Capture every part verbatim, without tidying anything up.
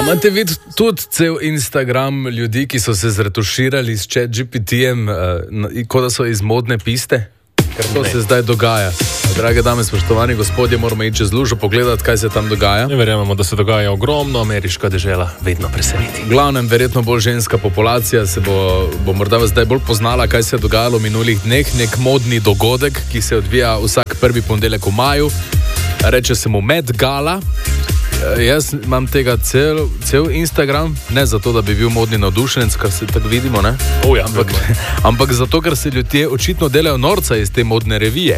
Imate vid tudi cel Instagram ljudi, ki so se zretuširali s chat G P T-jem, uh, kot da so iz modne piste? Ker to ne. se zdaj dogaja. Drage dame, spoštovani gospodje, moramo iti čez lužo pogledati, kaj se tam dogaja. Ne verjamemo, da se dogaja ogromno, ameriška dežela vedno preseneti. V glavnem, verjetno bolj ženska populacija se bo, bo morda zdaj bolj poznala, kaj se je dogajalo v minulih dneh. Nek modni dogodek, ki se odvija vsak prvi ponedeljek v maju. Reče se mu Met Gala. Jaz imam tega cel, cel Instagram, ne zato, da bi bil modni navdušenec, kar se tako vidimo, ne? Oh, ja, ampak, ampak zato, ker se ljudje očitno delajo norca iz te modne revije.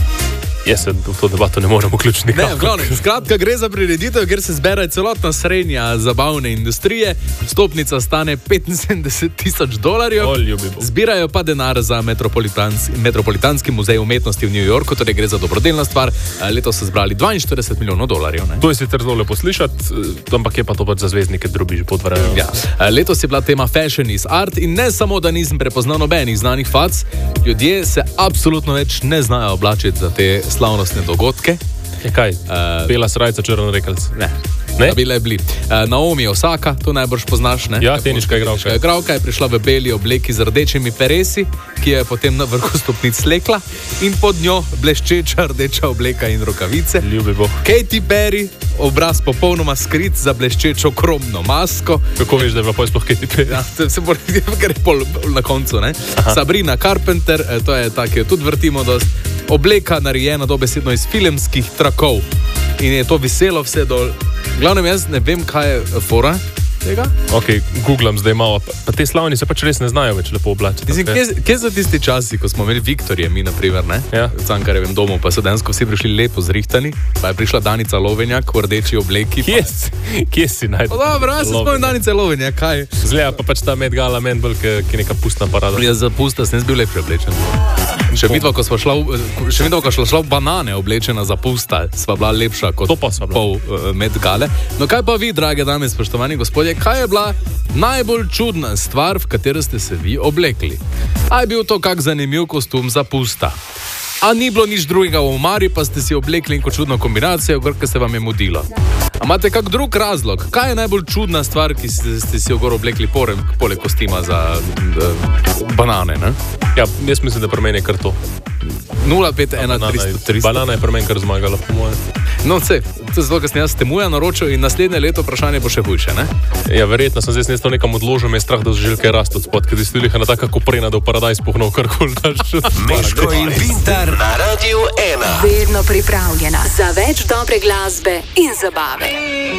Jaz se v to debato ne morem vključiti nikakor. Ne, v glavnem, skratka, gre za prireditev, kjer se zbere celotna srednja zabavne industrije. Vstopnica stane petinsedemdeset tisoč dolarjev. Zbirajo pa denar za Metropolitans, Metropolitanski muzej umetnosti v New Yorku, torej gre za dobrodelna stvar. Letos so zbrali dvainštirideset milijonov dolarjev. Ne? To je sicer zelo lepo slišati, ampak je pa to pač za zvezdnike drobiž podvarajo. Ja. Letos je bila tema Fashion is Art in ne samo, da nisem prepoznal nobenih znanih fac, ljudje se absolutno več ne znajo oblačiti za te slavnostne dogodke. Je kaj? Uh, Bela srajca, črno rekalc? Ne. Ne? Bile bili. Uh, Naomi Osaka, to najbrž poznaš, ne? Ja, teniška igralka. Igralka je prišla v beli obleki z rdečimi peresi, ki je potem na vrhu stopnic slekla in pod njo bleščeča rdeča obleka in rokavice. Ljubi Bog. Katy Perry, obraz popolnoma skrit za bleščečo kromno masko. Kako veš, da je bila poj sploh Katy Perry? Ja, se bo gre pol na koncu, ne? Aha. Sabrina Carpenter, to je ta, ki jo tudi vrtimo dost. Obleka narejena dobesedno iz filmskih trakov in je to viselo vse dol. Glavnem, jaz ne vem, kaj je fora tega. Ok, googlam zdaj malo. Pa te slavni se pač res ne znajo več lepo oblačiti. Mislim, kje, kje so tisti časi, ko smo imeli Viktorije, mi naprimer, ne? Ja. V Cankarjevem domu, pa so dejansko vsi prišli lepo zrihtani, pa je prišla Danica Lovenjak v rdeči obleki. Kje, pa... kje si najdel? Dobro, jaz se spomnim Danice Lovenjak, kaj? Zgleda pa pač ta Met Gala Menbel, ki je neka pustna parada. Jaz za pusta sem bil lepše oblečen. Še vidva, ko smo šla, še vidva, ko šla, šla v banane oblečena za pusta, sva bila lepša kot pol uh, Met Gale. No kaj pa vi, drage dame, spoštovani gospodje, kaj je bila najbolj čudna stvar, v katero ste se vi oblekli? A je bil to kak zanimiv kostum za pusta? A ni bilo nič drugega v omari, pa ste si oblekli neko čudno kombinacijo, ker se vam je mudilo? A imate kak drug razlog? Kaj je najbolj čudna stvar, ki ste, ste si jo gor oblekli poleg, poleg kostima za uh, banane, ne? Ja, jaz mislim, da pri meni je kar to. nula pet ena tri tri. Banana je pri meni kar zmagala, po mojem. No, vse, to je zelo, ker sem jaz temuja naročil in naslednje leto vprašanje bo še hujše, ne? Ja, verjetno sem zdaj nestal nekam odložil, me je strah, da so želke rast od spod, ker je stilih na taka koprena, da v paradajz puhnil karkoli daš. Meško in Vintar na Radiu ena. Vedno pripravljena za več dobre glasbe in zabave.